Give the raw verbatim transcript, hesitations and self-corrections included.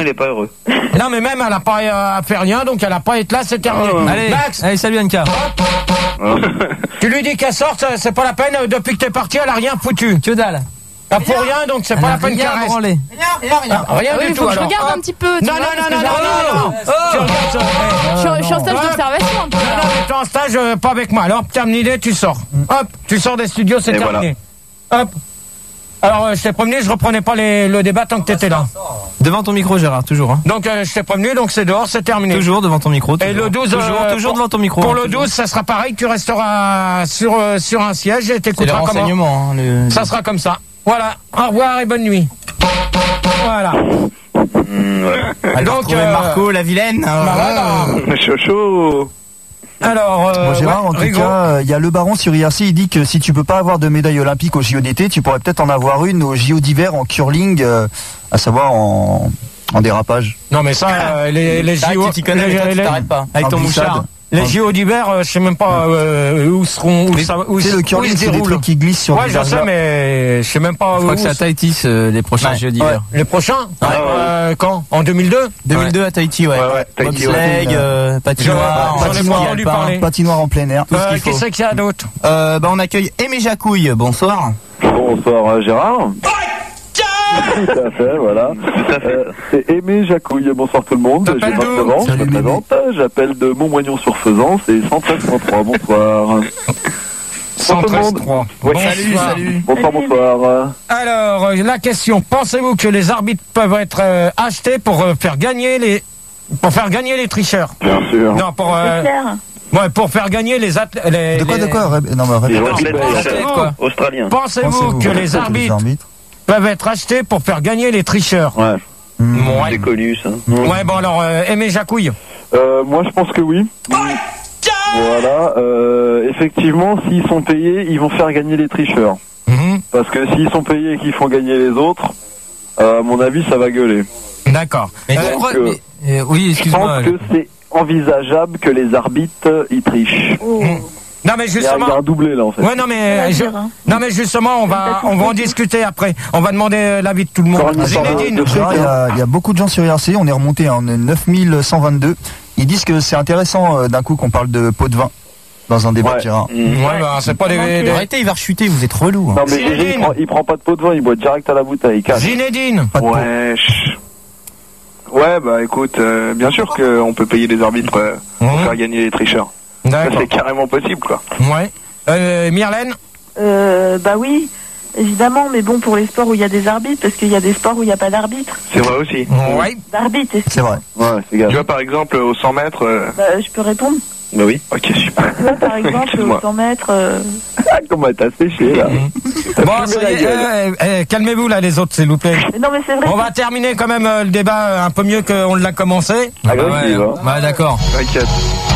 il est pas heureux. Non, mais même, elle a pas euh, fait rien, donc elle a pas été là, c'est terminé. Oh. Allez, Max. Allez, salut Anka. Oh. Tu lui dis qu'elle sorte, c'est pas la peine, depuis que t'es parti, elle a rien foutu. Que dalle. T'as pour rien, donc c'est pas la peine qu'elle reste. branlé. Rien, rien, rien. Ah, rien Ah oui, du faut tout, que je alors. regarde un petit peu. tu Non, vois, non, parce non, que non, j'arrive. non, non, non. Tu regardes ça. Je suis- je suis en stage Hop. d'observation. un peu, Non, là. non, mais t'es en stage, euh, pas avec moi. Alors, terminé, tu sors. Hop, tu sors des studios, c'est Et terminé. Hop. Alors, euh, je t'ai prévenu, je reprenais pas les, le débat tant que t'étais là. Devant ton micro, Gérard, toujours. Hein. Donc, euh, je t'ai prévenu, donc c'est dehors, c'est terminé. Toujours devant ton micro. Toujours. Et le douze, toujours, euh, toujours pour- devant ton micro. Pour hein, le toujours. douze, ça sera pareil, tu resteras sur, euh, sur un siège et C'est les t'écouteras comment. renseignements. Hein, le... Ça sera comme ça. Voilà. Au revoir et bonne nuit. Voilà. Mmh, ouais. Alors, Donc, retrouver euh, Marco, la vilaine. Bah, voilà. Chaud chaud. Alors, euh, Bon, Gérard, ouais, en tout Rigaud. cas, il y a le baron sur I R C, il dit que si tu peux pas avoir de médaille olympique au J O d'été, tu pourrais peut-être en avoir une au J O d'hiver en curling, euh, à savoir en, en dérapage. Non, mais ça, euh, les, les C'est vrai J O. que tu t'y connais, mais les- toi, tu les- t'arrêtes pas. Avec En ton glissade. mouchard. Les J O d'hiver, euh, je sais même pas euh, où seront, où, ça, où, Tu sais, le où curling, ils se c'est des déroulent. trucs qui glissent sur Ouais, des je sais, verges. mais je sais même pas Je où. crois que c'est à Tahiti euh, les prochains Ouais. Jeux d'hiver. Les prochains ouais. euh, Quand En deux mille deux deux mille deux à Tahiti, ouais. Ouais, ouais, Tahiti, Bobsleigh, ouais. euh, patinoire, J'en ai ski pas entendu alpin. parler. Patinoire en plein air. Tout ce Euh, qu'il Qui faut. c'est qu'il y a d'autre? Euh, bah, on accueille Aimé Jacouille. Bonsoir. Bonsoir euh, Gérard. Tout à fait, voilà. Euh, c'est Aimé Jacouille. Bonsoir tout le monde. J'ai T'appelles vingt-neuf d'où ans, je Salut, me Mémé. présente. J'appelle de Montmoignon-sur-Faisan, c'est cent treize point trois. Bonsoir. cent treize trois. Ouais. Salut, salut. Bonsoir, bonsoir. Alors, euh, la question, pensez-vous que les arbitres peuvent être euh, achetés pour euh, faire gagner les pour faire gagner les tricheurs? Bien sûr. Non, pour euh, ouais, pour faire gagner les athlètes. Les, De quoi, les- de quoi Ré- Non, mais Les répète. athlètes, Pensez-vous- athlètes, quoi. Australien. Pensez-vous Pensez-vous que que les arbitres arbitres peuvent être achetés pour faire gagner les tricheurs? Ouais. Hmm. Ouais. C'est connu ça. Ouais, bon alors, euh, Aimé Jacouille. Euh, moi, je pense que oui. Voilà. Euh, effectivement, s'ils sont payés, ils vont faire gagner les tricheurs. Mhm. Parce que s'ils sont payés et qu'ils font gagner les autres, euh, à mon avis, ça va gueuler. D'accord. Mais Euh, tu crois- que- mais- euh, oui, Je excuse-moi. pense que c'est envisageable que les arbitres y trichent. Non mais Il y, a, il justement. y a un doublé là en fait. Ouais, non mais je- non mais justement, on va on va en discuter après. On va demander euh, l'avis de tout le monde. Encore une histoire de- Zinedine. de- Gérard, il y, a, il y a beaucoup de gens sur I R C, on est remonté en neuf mille cent vingt-deux. Ils disent que c'est intéressant euh, d'un coup qu'on parle de pot de vin dans un débat Ouais. de Gérard. Mmh. Ouais, bah c'est pas des. des- Arrêtez, il va rechuter, vous êtes relou. Hein. Non mais Zinedine. Gégé, il prend, il prend pas de pot de vin, il boit direct à la bouteille. il cache. Zinedine. Pas de pot. Ouais, chut. Ouais, bah écoute, euh, bien sûr qu'on peut payer les arbitres euh, pour Mhm. faire gagner les tricheurs. Ça, D'accord. c'est carrément possible, quoi. Ouais. Euh, Myrlène. Euh, bah oui, évidemment, mais bon, pour les sports où il y a des arbitres, parce qu'il y a des sports où il n'y a pas d'arbitre. C'est vrai aussi. Ouais. D'arbitre, est-ce que- C'est vrai. Ouais, c'est gars. Tu vois, par exemple, aux cent mètres... euh, bah, je peux répondre. Bah oui. Ok, super. Tu vois, par exemple, Excuse-moi. aux cent mètres, euh, Ah, comment t'as séché là. Bon, ça y est, euh, euh, calmez-vous là les autres, s'il vous plaît. mais non, mais c'est vrai. On va terminer quand même euh, le débat euh, un peu mieux qu'on l'a commencé. Ah bah Agressif, ouais, hein. bah d'accord. T'inquiète.